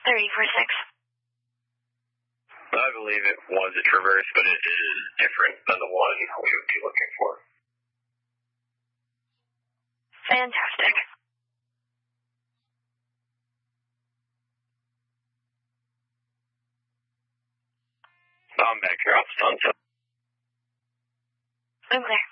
3046. I believe it was a Traverse, but it is different than the one we would be looking for. Fantastic. I'm back here. I'll stun. I'm clear.